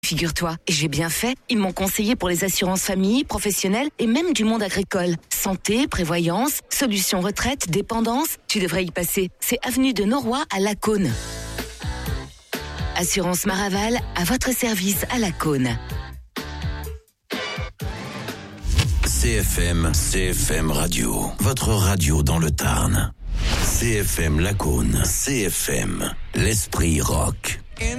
Figure-toi, et j'ai bien fait, ils m'ont conseillé pour les assurances famille, professionnelles et même du monde agricole. Santé, prévoyance, solutions retraite, dépendance, tu devrais y passer. C'est avenue de Noroy à Lacaune. Assurance Maraval, à votre service à Lacaune. CFM Radio, votre radio dans le Tarn. CFM Lacaune, CFM, l'esprit rock.